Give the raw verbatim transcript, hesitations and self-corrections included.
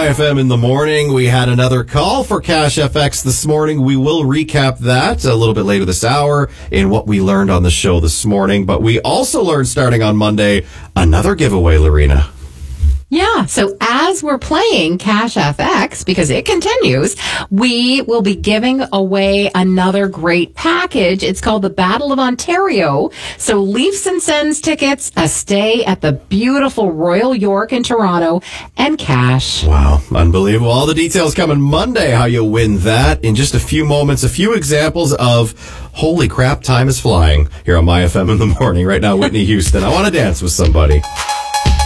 My F M in the morning. We had another call for Cash F X this morning. We will recap that a little bit later this hour in what we learned on the show this morning. But we also learned starting on Monday another giveaway, Lorena. Yeah, so as we're playing Cash F X, because it continues, we will be giving away another great package. It's called the Battle of Ontario. So Leafs and Sens tickets, a stay at the beautiful Royal York in Toronto, and cash. Wow, unbelievable. All the details coming Monday, how you'll win that in just a few moments. A few examples of, holy crap, time is flying here on My F M in the morning. Right now, Whitney Houston, I Want to Dance with Somebody.